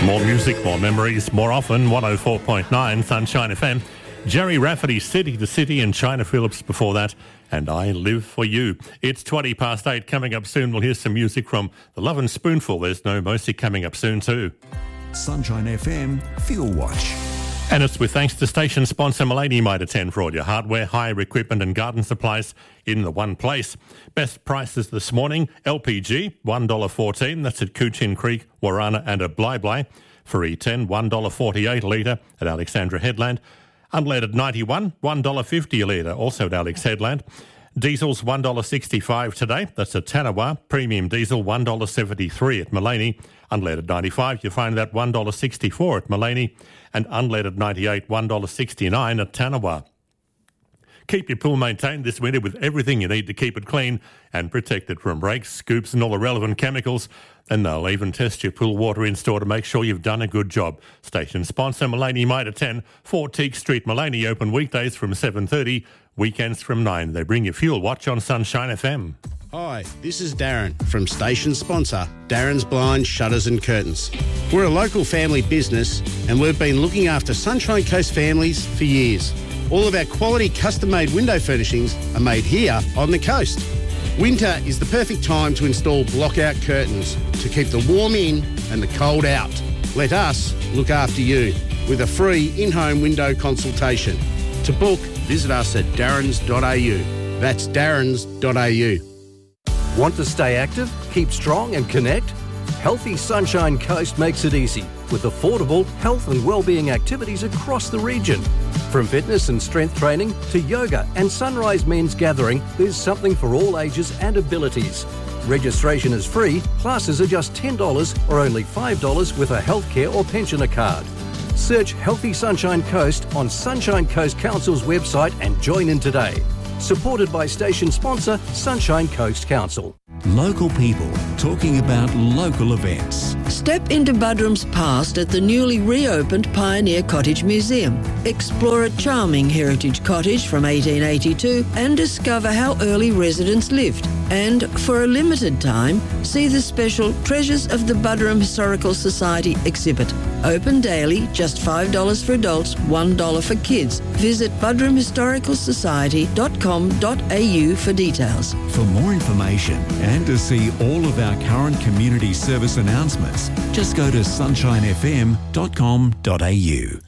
More music, more memories, more often. 104.9 Sunshine FM. Jerry Rafferty, City to City, and China Phillips before that. And I Live for You. It's 20 past 8. Coming up soon, we'll hear some music from The Love and Spoonful. There's No Mercy coming up soon too. Sunshine FM Fuel Watch. And it's with thanks to station sponsor Mulaney Mitre 10 for all your hardware, hire, equipment and garden supplies in the one place. Best prices this morning, LPG, $1.14. That's at Coochin Creek, Warana and at Bly. For E10, $1.48 a litre at Alexandra Headland. Unleaded 91, $1.50 a litre, also at Alex Headland. Diesel's $1.65 today. That's at Tanawa. Premium diesel, $1.73 at Mulaney. Unleaded 95, you find that $1.64 at Mulaney. And unleaded 98, $1.69 at Tanawa. Keep your pool maintained this winter with everything you need to keep it clean and protect it from breaks, scoops and all the relevant chemicals. And they'll even test your pool water in store to make sure you've done a good job. Station sponsor Mulaney Mitre 10, 4 Teague Street, Mulaney, open weekdays from 7:30, weekends from 9. They bring you Fuel Watch on Sunshine FM. Hi, this is Darren from station sponsor Darren's Blinds, Shutters and Curtains. We're a local family business and we've been looking after Sunshine Coast families for years. All of our quality custom-made window furnishings are made here on the coast. Winter is the perfect time to install block-out curtains to keep the warm in and the cold out. Let us look after you with a free in-home window consultation. To book, visit us at darrens.au. That's darrens.au. Want to stay active, keep strong and connect? Healthy Sunshine Coast makes it easy with affordable health and wellbeing activities across the region. From fitness and strength training to yoga and Sunrise Men's Gathering, there's something for all ages and abilities. Registration is free, classes are just $10 or only $5 with a healthcare or pensioner card. Search Healthy Sunshine Coast on Sunshine Coast Council's website and join in today. Supported by station sponsor Sunshine Coast Council. Local people talking about local events. Step into Buderim's past at the newly reopened Pioneer Cottage Museum. Explore a charming heritage cottage from 1882 and discover how early residents lived. And for a limited time, see the special Treasures of the Buderim Historical Society exhibit. Open daily, just $5 for adults, $1 for kids. Visit buderimhistoricalsociety.com.au for details. For more information and to see all of our current community service announcements, just go to sunshinefm.com.au.